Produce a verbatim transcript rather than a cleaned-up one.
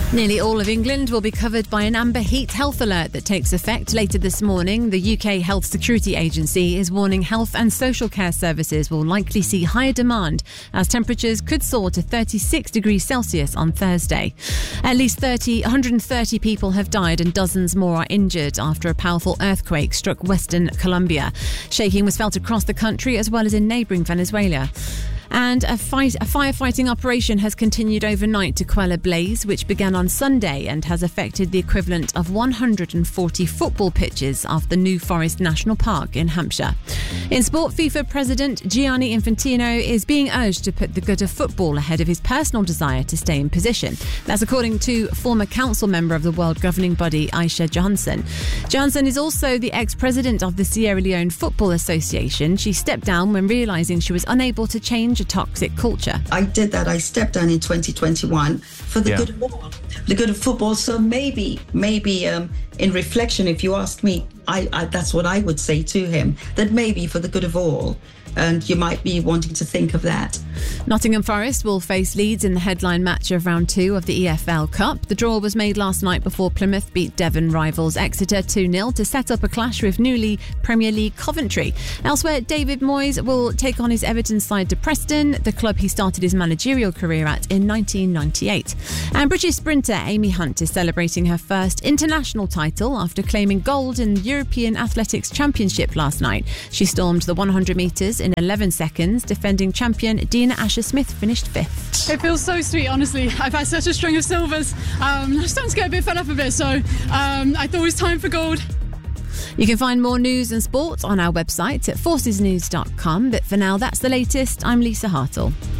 Nearly all of England will be covered by an amber heat health alert that takes effect later this morning. The U K Health Security Agency is warning health and social care services will likely see higher demand as temperatures could soar to thirty-six degrees Celsius on Thursday. At least thirty, one hundred thirty people have died and dozens more are injured after a powerful earthquake struck Western Colombia. Shaking was felt across the country as well as in neighbouring Venezuela. And a, fight, a firefighting operation has continued overnight to quell a blaze which began on Sunday and has affected the equivalent of one hundred forty football pitches off the New Forest National Park in Hampshire. In sport, FIFA President Gianni Infantino is being urged to put the good of football ahead of his personal desire to stay in position. That's according to former council member of the world governing body, Aisha Johansson. Johansson is also the ex-president of the Sierra Leone Football Association. She stepped down when realising she was unable to change a toxic culture. I did that. I stepped down in twenty twenty-one for the yeah. good of all, the good of football. So maybe, maybe um, in reflection, if you asked me, I, I that's what I would say to him, that maybe for the good of all. And you might be wanting to think of that. Nottingham Forest will face Leeds in the headline match of round two of the E F L Cup. The draw was made last night before Plymouth beat Devon rivals Exeter two nil to set up a clash with newly Premier League Coventry. Elsewhere, David Moyes will take on his Everton side to Preston, the club he started his managerial career at in nineteen ninety-eight. And British sprinter Amy Hunt is celebrating her first international title after claiming gold in the European Athletics Championship last night. She stormed the one hundred metres in eleven seconds. Defending champion Dina Asher-Smith finished fifth. It feels so sweet, honestly. I've had such a string of silvers. Um, I'm starting to get a bit fed up of it, so um, I thought it was time for gold. You can find more news and sport on our website at forces news dot com. But for now, that's the latest. I'm Lisa Hartle.